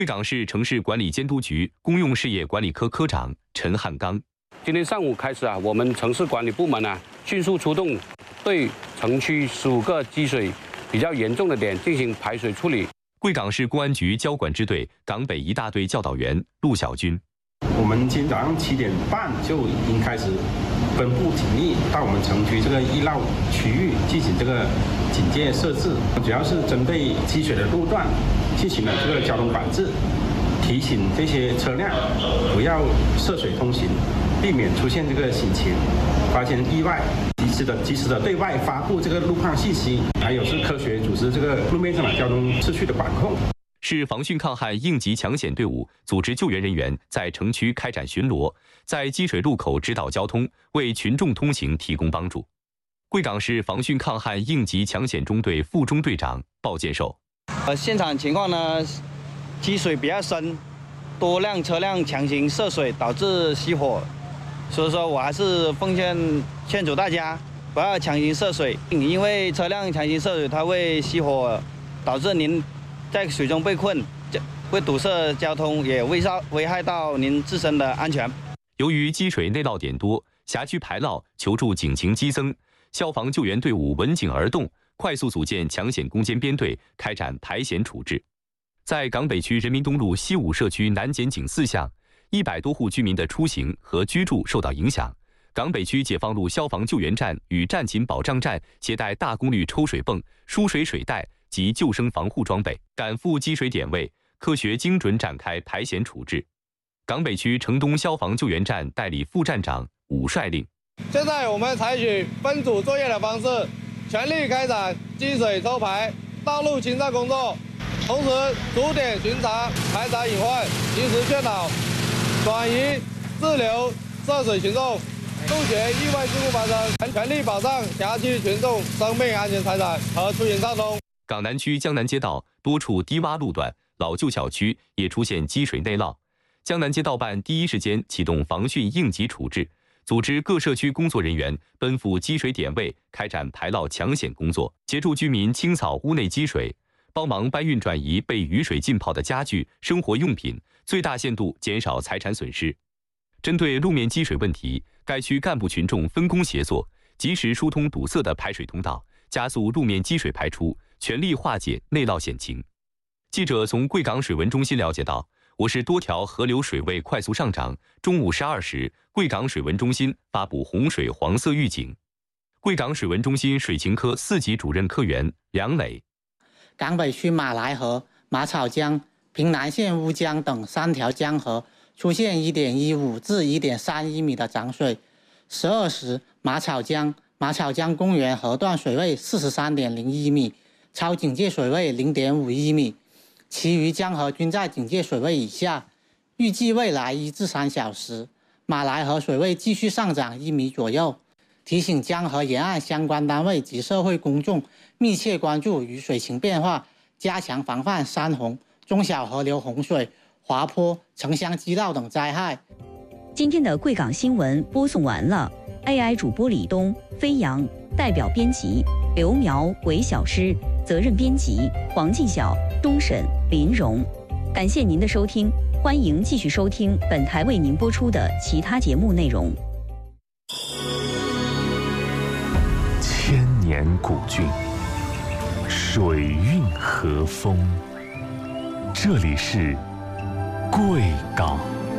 贵港市城市管理监督局公用事业管理科科长陈汉刚。 今天上午开始我们城市管理部门迅速出动，对城区15个积水比较严重的点进行排水处理。 贵港市公安局交管支队港北一大队教导员陆小军。 我们今天早上7点半就已经开始分布警力到我们城区这个易涝区域进行这个警戒设置，主要是针对积水的路段进行了这个交通管制，提醒这些车辆不要涉水通行，避免出现这个险情，发生意外，及时的对外发布这个路况信息，还有是科学组织这个路面上的交通秩序的管控。 市防汛抗旱应急抢险队伍组织救援人员在城区开展巡逻，在积水路口指导交通，为群众通行提供帮助。贵港市防汛抗旱应急抢险中队副中队长鲍建寿。 现场情况呢，积水比较深，多辆车辆强行涉水导致熄火，所以说我还是劝阻大家不要强行涉水，因为车辆强行涉水，它会熄火，导致您在水中被困，会堵塞交通，也危害到您自身的安全。 由于积水内涝点多，辖区排涝求助警情激增，消防救援队伍闻警而动，快速组建抢险攻坚编队，开展排险处置。在港北区人民东路西5社区南检警4项，100多户居民的出行和居住受到影响。港北区解放路消防救援站与战勤保障站携带大功率抽水泵、输水水袋及救生防护装备，赶赴积水点位，科学精准展开排险处置。港北区城东消防救援站代理副站长武率令： 现在我们采取分组作业的方式，全力开展积水抽排、道路清障工作，同时逐点巡查、排查隐患，及时劝导、转移、滞留涉水群众，杜绝意外事故发生，全力保障辖区群众生命安全财产和出行畅通。 港南区江南街道多处低洼路段、老旧小区也出现积水内涝，江南街道办第一时间启动防汛应急处置，组织各社区工作人员奔赴积水点位，开展排涝抢险工作，协助居民清扫屋内积水，帮忙搬运转移被雨水浸泡的家具、生活用品，最大限度减少财产损失。针对路面积水问题，该区干部群众分工协作，及时疏通堵塞的排水通道，加速路面积水排出，全力化解内涝险情。记者从贵港水文中心了解到，我市多条河流水位快速上涨，中午12时，贵港水文中心发布洪水黄色预警。贵港水文中心水情科4级主任科员梁磊： 港北区马来河、马草江、平南县乌江等3条江河出现1.15至1.31米的涨水。12时，马草江公园河段水位43.01米，超警戒水位0.51米，其余江河均在警戒水位以下。预计未来1至3小时，马来河水位继续上涨1米左右。提醒江河沿岸相关单位及社会公众密切关注雨水情变化，加强防范山洪、中小河流洪水、滑坡、城乡激涝等灾害。 今天的贵港新闻播送完了。AI 主播李东、飞扬，代表编辑刘苗、韦小诗，责任编辑黄继晓、钟沈、林荣。感谢您的收听，欢迎继续收听本台为您播出的其他节目内容。 千年古郡，水韵和风，这里是贵港。